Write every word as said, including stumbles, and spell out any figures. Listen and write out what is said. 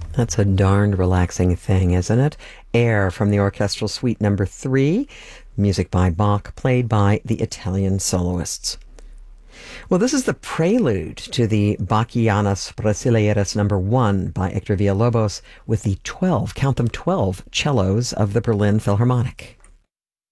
That's a darned relaxing thing, isn't it? Air from the Orchestral Suite number three, music by Bach, played by the Italian soloists. Well, this is the prelude to the Bachianas Brasileiras number one by Hector Villalobos with the twelve, count them twelve, cellos of the Berlin Philharmonic.